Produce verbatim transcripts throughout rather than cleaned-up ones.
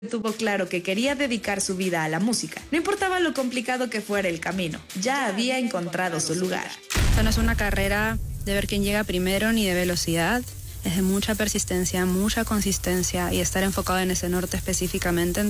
tuvo claro que quería dedicar su vida a la música. No importaba lo complicado que fuera el camino, ya había encontrado su lugar. Esta no es una carrera de ver quién llega primero ni de velocidad. Es de mucha persistencia, mucha consistencia y estar enfocado en ese norte específicamente.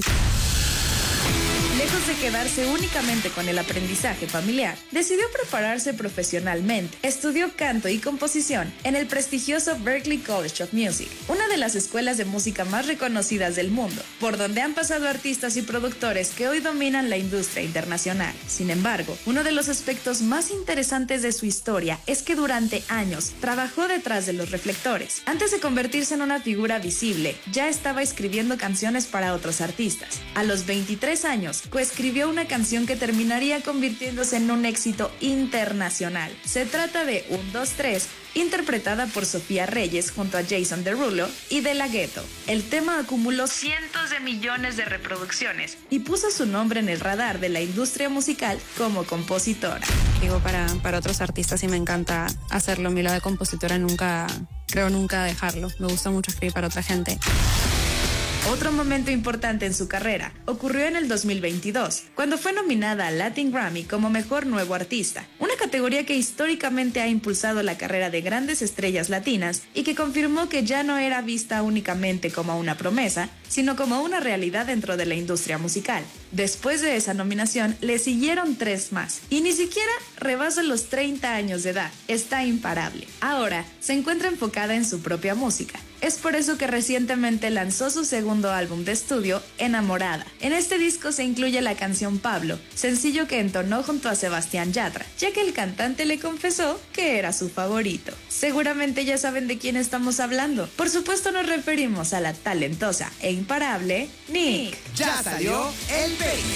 Lejos de quedarse únicamente con el aprendizaje familiar, decidió prepararse profesionalmente. Estudió canto y composición en el prestigioso Berklee College of Music, una de las escuelas de música más reconocidas del mundo, por donde han pasado artistas y productores que hoy dominan la industria internacional. Sin embargo, uno de los aspectos más interesantes de su historia es que durante años trabajó detrás de los reflectores. Antes de convertirse en una figura visible, ya estaba escribiendo canciones para otros artistas. A los veintitrés años, coescribió una canción que terminaría convirtiéndose en un éxito internacional. Se trata de Un, dos, tres, interpretada por Sofía Reyes junto a Jason Derulo y De La Ghetto. El tema acumuló cientos de millones de reproducciones y puso su nombre en el radar de la industria musical como compositora. Digo, para, para otros artistas y me encanta hacerlo. Mi lado de compositora nunca, creo nunca dejarlo. Me gusta mucho escribir para otra gente. Otro momento importante en su carrera ocurrió en el dos mil veintidós, cuando fue nominada al Latin Grammy como Mejor Nuevo Artista, una categoría que históricamente ha impulsado la carrera de grandes estrellas latinas y que confirmó que ya no era vista únicamente como una promesa, sino como una realidad dentro de la industria musical. Después de esa nominación, le siguieron tres más, y ni siquiera rebasa los treinta años de edad. Está imparable. Ahora, se encuentra enfocada en su propia música. Es por eso que recientemente lanzó su segundo álbum de estudio, Enamorada. En este disco se incluye la canción Pablo, sencillo que entonó junto a Sebastián Yatra, ya que el cantante le confesó que era su favorito. Seguramente ya saben de quién estamos hablando. Por supuesto nos referimos a la talentosa e imparable Nick. Ya salió el peine.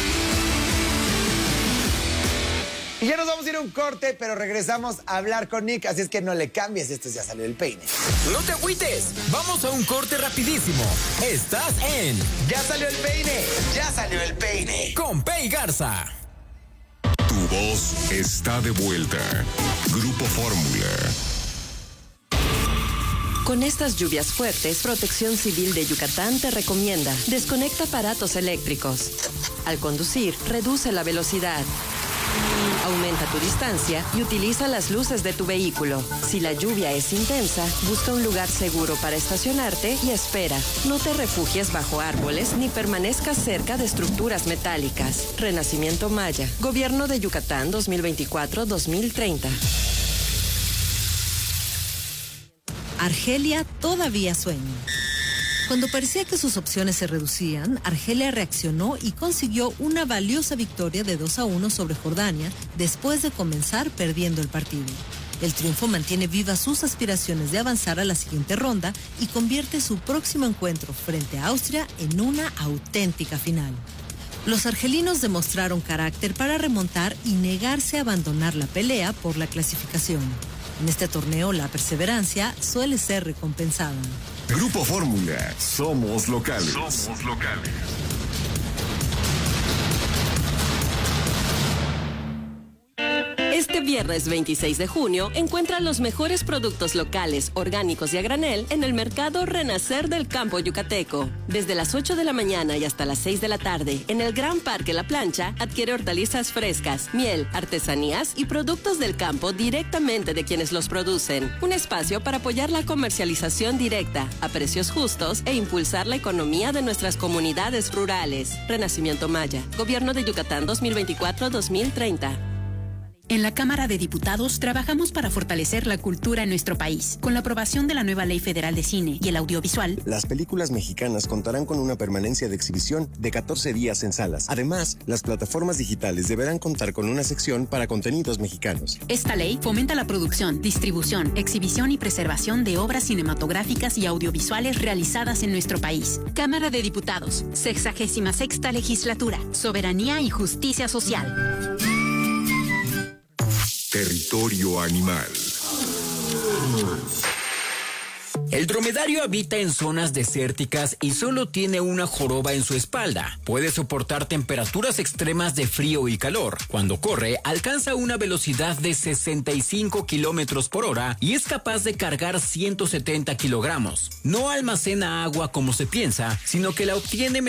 Y ya nos vamos a ir a un corte, pero regresamos a hablar con Nick, así es que no le cambies, esto ya salió el peine. No te agüites, vamos a un corte rapidísimo. Estás en Ya salió el peine, ya salió el peine. Con Pei Garza. Tu voz está de vuelta. Grupo Fórmula. Con estas lluvias fuertes, Protección Civil de Yucatán te recomienda: desconecta aparatos eléctricos. Al conducir, reduce la velocidad. Aumenta tu distancia y utiliza las luces de tu vehículo. Si la lluvia es intensa, busca un lugar seguro para estacionarte y espera. No te refugies bajo árboles ni permanezcas cerca de estructuras metálicas. Renacimiento Maya. Gobierno de Yucatán dos mil veinticuatro a dos mil treinta. Argelia todavía sueña. Cuando parecía que sus opciones se reducían, Argelia reaccionó y consiguió una valiosa victoria de dos a uno sobre Jordania después de comenzar perdiendo el partido. El triunfo mantiene vivas sus aspiraciones de avanzar a la siguiente ronda y convierte su próximo encuentro frente a Austria en una auténtica final. Los argelinos demostraron carácter para remontar y negarse a abandonar la pelea por la clasificación. En este torneo, la perseverancia suele ser recompensada. Grupo Fórmula, somos locales. Somos locales. Este viernes veintiséis de junio, encuentra los mejores productos locales, orgánicos y a granel en el mercado Renacer del Campo Yucateco. Desde las ocho de la mañana y hasta las seis de la tarde, en el Gran Parque La Plancha, adquiere hortalizas frescas, miel, artesanías y productos del campo directamente de quienes los producen. Un espacio para apoyar la comercialización directa, a precios justos e impulsar la economía de nuestras comunidades rurales. Renacimiento Maya. Gobierno de Yucatán dos mil veinticuatro a dos mil treinta. En la Cámara de Diputados trabajamos para fortalecer la cultura en nuestro país. Con la aprobación de la nueva Ley Federal de Cine y el Audiovisual, las películas mexicanas contarán con una permanencia de exhibición de catorce días en salas. Además, las plataformas digitales deberán contar con una sección para contenidos mexicanos. Esta ley fomenta la producción, distribución, exhibición y preservación de obras cinematográficas y audiovisuales realizadas en nuestro país. Cámara de Diputados, sexagésima sexta legislatura, soberanía y justicia social. Territorio Animal. El dromedario habita en zonas desérticas y solo tiene una joroba en su espalda. Puede soportar temperaturas extremas de frío y calor. Cuando corre, alcanza una velocidad de sesenta y cinco kilómetros por hora y es capaz de cargar ciento setenta kilogramos. No almacena agua como se piensa, sino que la obtiene